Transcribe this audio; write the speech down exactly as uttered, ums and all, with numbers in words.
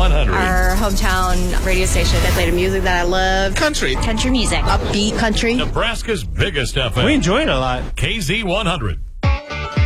one hundred. Our hometown radio station that played the music that I love. Country. Country music. Upbeat country. Nebraska's biggest F M. We enjoy it a lot. K Z one hundred.